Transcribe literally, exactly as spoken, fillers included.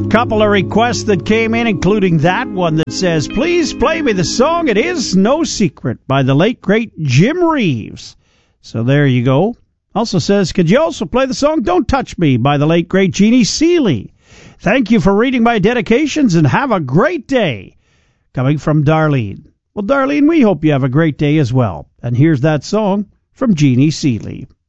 Couple of requests that came in, including that one that says, please play me the song It Is No Secret by the late, great Jim Reeves. So there you go. Also says, could you also play the song Don't Touch Me by the late, great Jeannie Seeley? Thank you for reading my dedications and have a great day. Coming from Darlene. Well, Darlene, we hope you have a great day as well. And here's that song from Jeannie Seeley.